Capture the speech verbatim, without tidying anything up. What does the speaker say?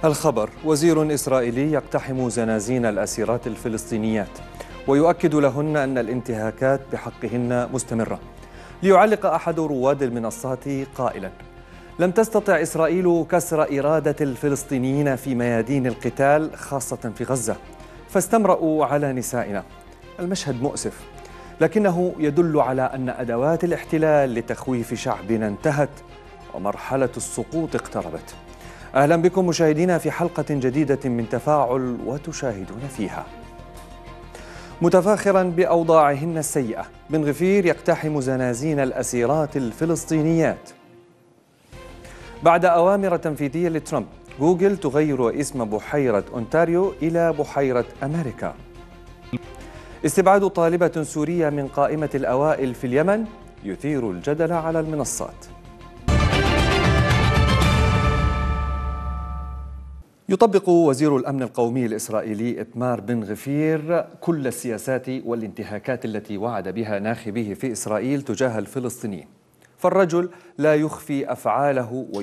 الخبر: وزير إسرائيلي يقتحم زنازين الأسيرات الفلسطينيات ويؤكد لهن أن الانتهاكات بحقهن مستمرة. ليعلق أحد رواد المنصات قائلا: لم تستطع إسرائيل كسر إرادة الفلسطينيين في ميادين القتال خاصة في غزة، فاستمرأوا على نسائنا. المشهد مؤسف، لكنه يدل على أن أدوات الاحتلال لتخويف شعبنا انتهت ومرحلة السقوط اقتربت. أهلا بكم مشاهدينا في حلقة جديدة من تفاعل وتشاهدون فيها. متفاخرا بأوضاعهن السيئة، بن غفير يقتحم زنازين الأسيرات الفلسطينيات. بعد أوامر تنفيذية لترامب، جوجل تغير اسم بحيرة أونتاريو إلى بحيرة أمريكا. استبعاد طالبة سورية من قائمة الأوائل في اليمن يثير الجدل على المنصات. يطبق وزير الأمن القومي الإسرائيلي إتمار بن غفير كل السياسات والانتهاكات التي وعد بها ناخبيه في إسرائيل تجاه الفلسطينيين، فالرجل لا يخفي أفعاله